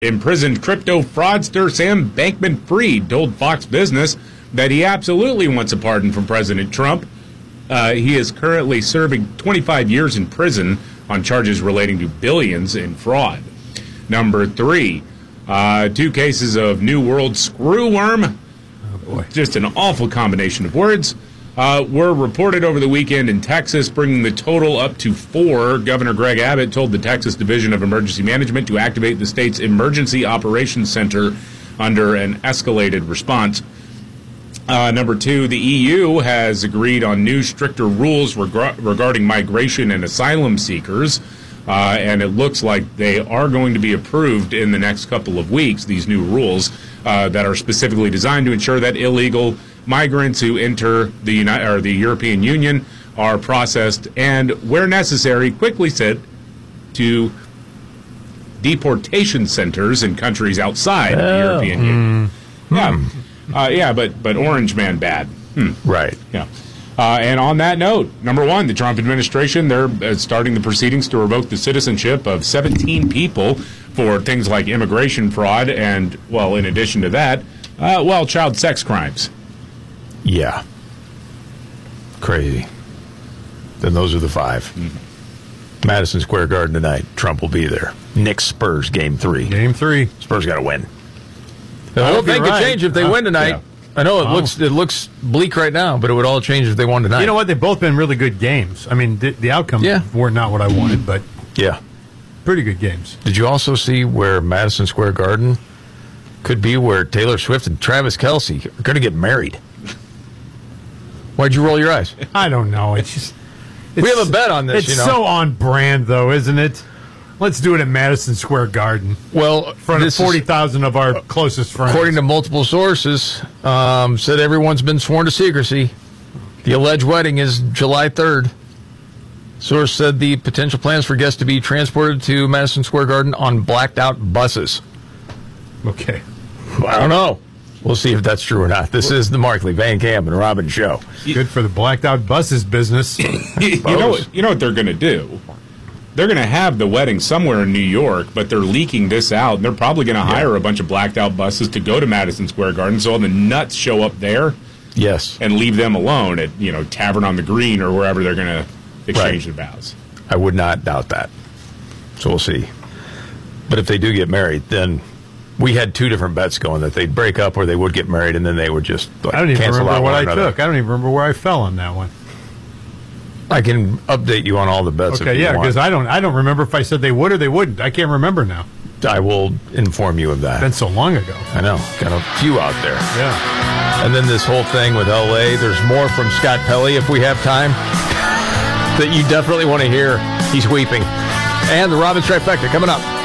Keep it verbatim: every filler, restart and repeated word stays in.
Imprisoned crypto fraudster Sam Bankman-Fried told Fox Business that he absolutely wants a pardon from President Trump. Uh, he is currently serving twenty-five years in prison on charges relating to billions in fraud. Number three, uh, two cases of New World screwworm. Oh boy. Just an awful combination of words. Uh, were reported over the weekend in Texas, bringing the total up to four. Governor Greg Abbott told the Texas Division of Emergency Management to activate the state's Emergency Operations Center under an escalated response. Uh, number two, the E U has agreed on new, stricter rules reg- regarding migration and asylum seekers, uh, and it looks like they are going to be approved in the next couple of weeks, these new rules uh, that are specifically designed to ensure that illegal migrants who enter the United, or the European Union are processed and, where necessary, quickly sent to deportation centers in countries outside oh. the European mm. Union. Yeah. Hmm. Uh, yeah, but but Orange Man bad. Hmm. Right. Yeah. Uh, and on that note, number one, the Trump administration, they're uh, starting the proceedings to revoke the citizenship of seventeen people for things like immigration fraud and, well, in addition to that, uh, well, child sex crimes. Yeah. Crazy. Then those are the five. Mm-hmm. Madison Square Garden tonight. Trump will be there. Knicks Spurs game three. Game three. Spurs got to win. The whole thing could change if they uh, win tonight. Yeah. I know it oh. looks it looks bleak right now, but it would all change if they won tonight. You know what? They've both been really good games. I mean, the, the outcomes yeah. were not what I wanted, but yeah, pretty good games. Did you also see where Madison Square Garden could be where Taylor Swift and Travis Kelce are going to get married? Why'd you roll your eyes? I don't know. It's just it's, we have a bet on this. It's you know? so on brand, though, isn't it? Let's do it at Madison Square Garden. Well, in front of forty thousand of our closest friends. According to multiple sources, um, said everyone's been sworn to secrecy. The alleged wedding is July third. Source said the potential plans for guests to be transported to Madison Square Garden on blacked-out buses. Okay. I don't know. We'll see if that's true or not. This is the Markley, Van Camp, and Robin show. Good for the blacked-out buses business. you, know, you know what they're going to do? They're going to have the wedding somewhere in New York, but they're leaking this out, and they're probably going to hire yeah. a bunch of blacked-out buses to go to Madison Square Garden, so all the nuts show up there. Yes. And leave them alone at, you know, Tavern on the Green or wherever they're going to exchange right. the vows. I would not doubt that. So we'll see. But if they do get married, then we had two different bets going, that they'd break up or they would get married, and then they would just like, I don't even cancel remember out what I another. took. I don't even remember where I fell on that one. I can update you on all the bets. Okay, if you yeah, because want. I don't, I don't remember if I said they would or they wouldn't. I can't remember now. I will inform you of that. It's been so long ago. I know, got a few out there. Yeah. And then this whole thing with L A. There's more from Scott Pelley if we have time that you definitely want to hear. He's weeping. And the Robin Trifecta coming up.